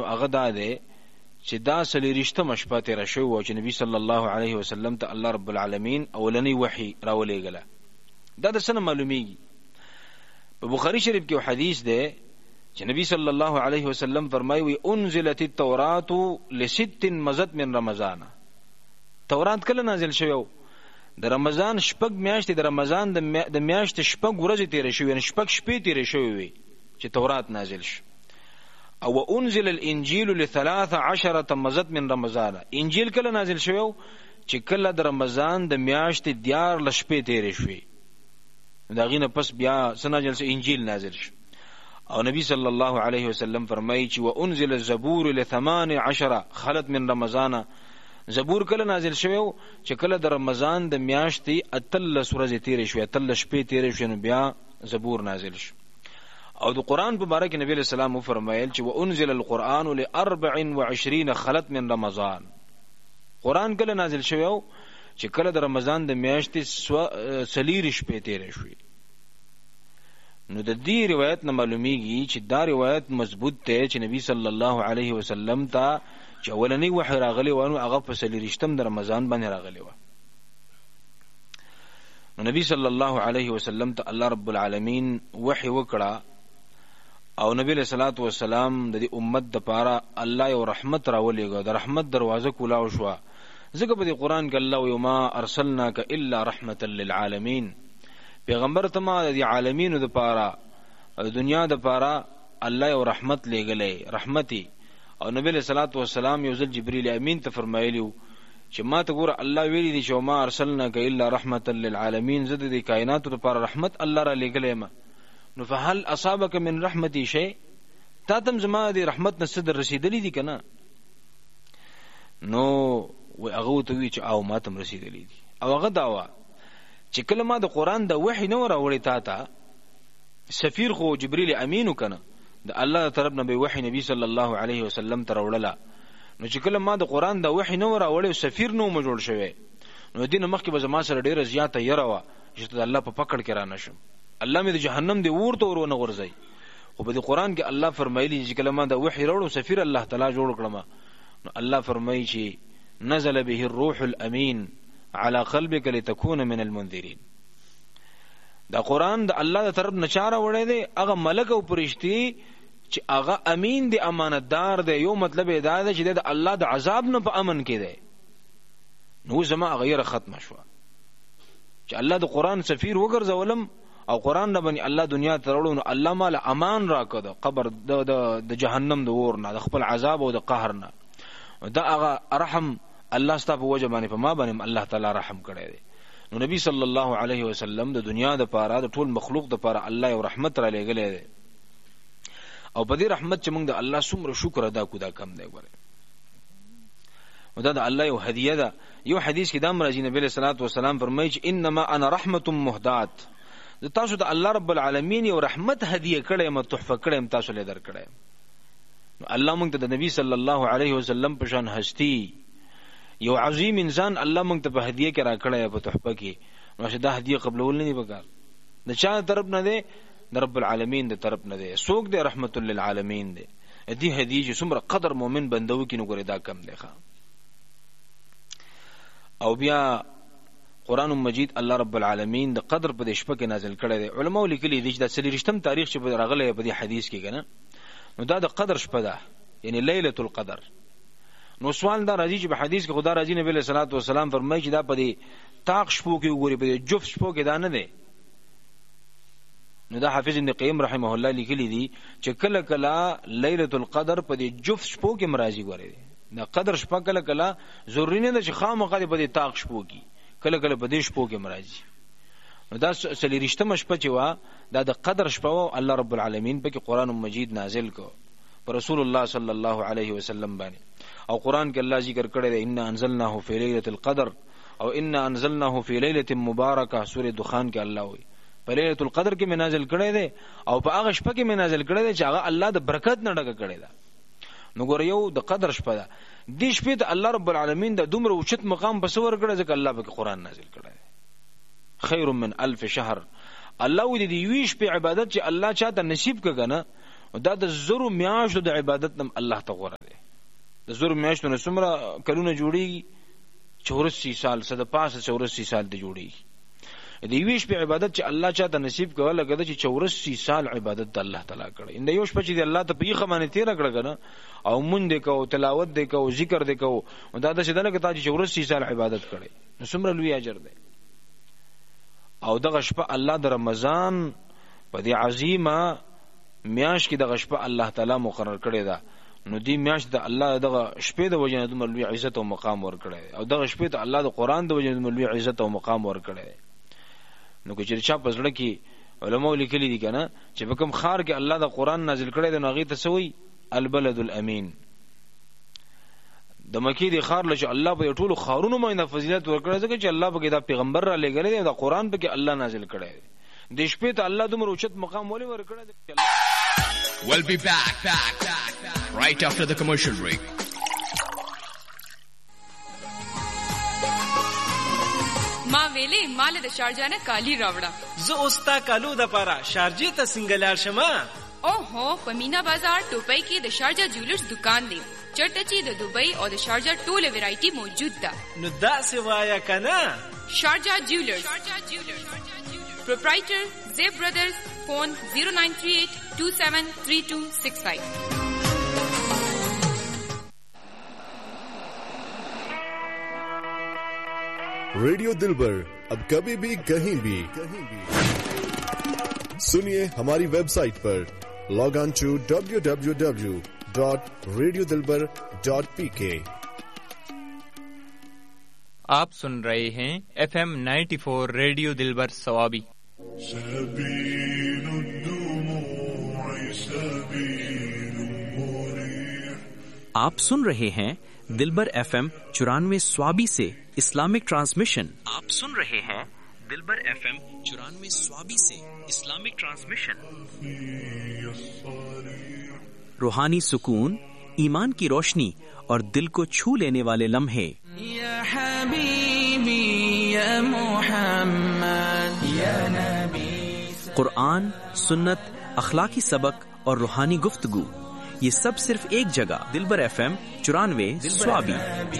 هغه دا دی چې دا 40 شپه تېره شوې وه چې نبي صلی الله علیه وسلم ته الله رب العالمین اولنی وحی راولېږله. دا د څه نه معلومیږي؟ په بخاري شریف کې یو حدیث دی چې نبی صلی الله علیه وسلم فرمایي انزلت التوراة لست مزت من رمضان. تورات کله نازل شوی؟ د رمضان شپږ میاشتې، د رمضان د میاشتې شپږ ورځې تېرې شوې، یعنې شپږ شپې تېرې شوې وي چې تورات نازل شو. او انزل الانجیل ل13 مزت من رمضان. انجیل کله نازل شوی؟ چې کله د رمضان د میاشتې 14 شپې تېرې شوې، د هغې نه پس بیا څه نازل شو؟ انجیل نازل شو. او نبی صلی الله علیه وسلم فرمایي چې وانزل الزبور ل18 خلت من رمضان. زبور کله نازل شوی؟ چې کله د رمضان د میاشتې 18 ورځې تېرې شوې، 18 شپې تېرې شوې، نو بیا زبور نازل شو. او د قرآن په باره کې نبی علیہ السلام وفرمایل چې وانزل القرآن ل24 خلت من رمضان. قرآن کله نازل شوی؟ چې کله د رمضان د میاشتې 40 شپې تېرې شوې. نو د دې روایت نه معلومیږي چې دا روایت مضبوط دی چې نبی صلی الله علیه وسلم ته چې اولنی وحی راغلی و، نو هغه په 40 د رمضان باندې راغلی و. نو نبی صلی الله علیه وسلم ته الله رب العالمین وحی وکړه، او نبی علیہ الصلوۃ والسلام د دې امت دپاره الله یو رحمت راولېږه، د رحمت دروازه کولاو شوه. ځکه په دې قرآن کې الله وایي ما ارسلناک الا رحمة للعالمین. پیغمبر ته ما د عالمینو دپاره، د دنیا دپاره الله یو رحمت لېږلی، رحمتي. او نبی علیہ الصلوۃ والسلام یو ځل جبریل امین ته فرمایلیو چې ما ته ګوره الله ویلی دی چې ما ارسلناک الا رحمة للعالمین، زه د دې کائناتو دپاره رحمت الله را لېږلی یم. نو فهل اصابک من رحمتی شیء؟ تا تم زما د رحمت نه څه در رسېدلی دي که نه؟ نو هغه ورته وایي چې او ما ته هم رسېدلی دي. او هغه دا وه چې کله ما د قرآن د وحی نه و راوړی تا ته، سفیر خو جبریل امینو که نه، د الله طرف نه به وحی نبی صلی الله علیه وسلم ته راوړله. نو چې کله ما د قرآن د وحی نه و راوړی، سفیر نه و جوړ شوی، نو دې نه مخکې به زما سره ډېره زیاته یره وه چې د الله په پکړ کې را نه شم، الله مې د جهنم د اور ته ور ونه غورځوي. خو په دې قرآن کې الله فرمایلی چې کله ما د وحی راوړو سفیر الله تعالی جوړ کړم. نو الله فرمایي چې نزل به الروح الامین على قلبك لتكون من المنذرین. دا قرآن د الله د طرف نه چا راوړی دی؟ هغه ملک او فرشتي چې هغه امین دی، امانتدار دی. یو مطلب یې دا دی چې د الله د عذاب نه په امن کې دی. نو زما هغه یره ختمه شوه چې الله د قرآن سفیر وګرځولم او قرآن نه باندې الله دنیا ته راوړو، نو الله مال امان راکړه د قبر د جهنم د اور نه، د خپل عذاب او د قهر نه. دا هغه رحم الله ستا په وجه باندې په ما باندې الله تعالی رحم کړی دی. نو نبی صلی الله علیه وسلم د دنیا د پاره د ټول مخلوق د پاره الله یو رحمت را لېږلی دی. او په دې رحمت چې موږ د الله څومره شکر ادا کو دا کم دی. ګوره دا د الله یو هدیه ده. یو حدیث کې دا راځي نبی علیہ الصلوۃ والسلام فرمایي چې انما انا رحمت مهدات، د تاسو د الله رب العالمین یو رحمت هدیه کړی یم، تحفه کړی یم، تاسو له در کړی. نو الله موږ ته د نبی صلی الله علیه وسلم په شان هستی یو عظیم انسان الله موږ ته په هدیه کې را کړی، په تحفه کې. نو دا هدیه قبلول نه دي پکار، د چا طرف نه دی؟ د رب العالمین د طرف نه دی. څوک دی؟ رحمت للعالمین دی. دې هدیه چې څومره قدر مؤمن بندو کې، نو ګوره دا کم دی. او بیا قرآن مجید الله رب العالمین د قدر په دې شپه کې نازل کړی دی. علماء لیکلي دي چې د 40 تاریخ چې راغلی په دې حدیث کې کنه، نو دا د قدر شپه ده، یعنی لیلة القدر. نو سوال دا راځي چې په حدیث کې خدا راځي نبی صلی الله علیه وسلم فرمایي چې دا په دې طاق شپو کې وګوري، په دې جفت شپو کې دا نه دی. نو دا حافظ ابن قیم رحمه الله لیکلي دي چې کله کله لیلة القدر په دې جفت شپو کې مرাজি غوړي. دا قدر شپه کله کله ضروري نه ده چې خامخا په دې طاق شپو کې، کله کله په دې شپو کې مرাজি. نو دا 40 شپه چې وا دا د قدر شپه او الله رب العالمین په کې قرآن مجید نازل کو پر رسول الله صلی الله علیه وسلم باندې. او قرآن کې الله ذکر کړی دی ان انزلناه فی لیلة القدر او ان انزلناه فی لیلة مبارکه. سورۃ دخان کې الله وایي په لیلة القدر کې نازل کړی دی او په هغه شپه کې نازل کړی دی چې هغه الله د برکت نه ډکه کړی ده. نو ګور یو د قدر شپه ده، دې شپې ته الله رب العالمین د دومره اوچت مقام په سور کړی ځکه الله په قرآن نازل کړی دی. خیر من 1000 شهر. الله دې یوې شپې عبادت چې الله چاته نصیب کړه نه، او دا د زرو میاشتو د عبادت نم الله ته غوړه دی. د زرو میاشتو نه څومره کلونه جوړیږي؟ 84 سال صد پاسه 84 سال دی جوړیږي. د یوش په عبادت چې الله چاته نصیب کوله کده چې 84 سال عبادت د الله تعالی کړي. ان یوش په چې الله ته په خمانه تیر کړه کنه او مونږ دې کو تلاوت دې کو ذکر دې کو دا د شدنه کته چې 84 سال عبادت کړي نو څومره لوی اجر دی. او دغه شپه الله د رمضان په دې عظیمه میاش کې دغه شپه الله تعالی مقرر کړی دا. نو دې میاش د الله دغه شپې د وجنه د لوی عزت او مقام ور کړی او دغه شپې ته الله د قران د وجنه د لوی عزت او مقام ور کړی. نو چې چا په ځړه کې علماء لیکلي دي کنه چې په کوم خار کې الله د قران نازل کړی دی نو هغه ته سوی البلد الامین. د مکی دی خار لچې الله په ټولو خارونو باندې فضیلت ورکړی ځکه چې الله په کې دا پیغمبر را لګلې دی د قران په کې الله نازل کړی دی. د شپې ته الله دومره اوچت مقام ولې ورکړی دی. We'll be back right after the commercial break. ما ویلې مال د شارجه نه کالی راوړه. زه اوستا کالو د پاره شارجه ته سنگلار شمه. اوهو په مینا بازار ټوپۍ کې د شارجه جولرز دکان دی. چرته چې د دوبۍ او د شارجه ټوله ویرایټي موجود ده. نو دا سوایا کنه شارجه جولرز پروپرایټر زیب برادرز. فون 0938273265. रेडियो दिलबर अब कभी भी कहीं भी सुनिए हमारी वेबसाइट पर लॉग ऑन टू www.radiodilbar.pk। आप सुन रहे हैं FM 94 रेडियो दिलबर सवाबी। आप सुन रहे हैं दिलबर FM 94 स्वाबी से इस्लामिक ट्रांसमिशन। आप सुन रहे हैं दिलबर FM 94 स्वाबी से इस्लामिक ट्रांसमिशन। रूहानी सुकून, ईमान की रोशनी और दिल को छू लेने वाले लम्हे। या हबीबी या मुहम्मद या नबी। कुरान, सुन्नत, अखलाकी सबक और रूहानी गुफ्तगू, ये सब सिर्फ एक जगह। दिलबर FM 94 स्वाबी।